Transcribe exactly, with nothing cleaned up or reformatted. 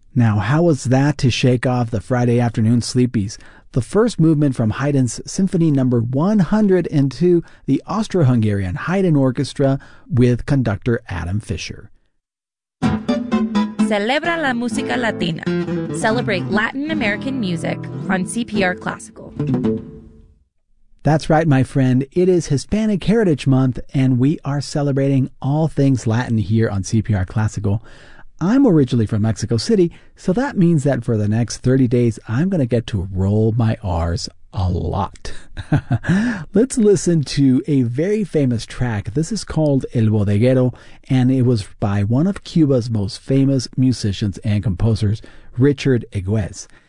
Now, how was that to shake off the Friday afternoon sleepies? The first movement from Haydn's Symphony Number one hundred two, the Austro-Hungarian Haydn Orchestra with conductor Adam Fischer. Celebra la música latina. Celebrate Latin American music on C P R Classical. That's right, my friend. It is Hispanic Heritage Month, and we are celebrating all things Latin here on C P R Classical. I'm originally from Mexico City, so that means that for the next thirty days, I'm going to get to roll my R's a lot. Let's listen to a very famous track. This is called El Bodeguero, and it was by one of Cuba's most famous musicians and composers, Richard Egues.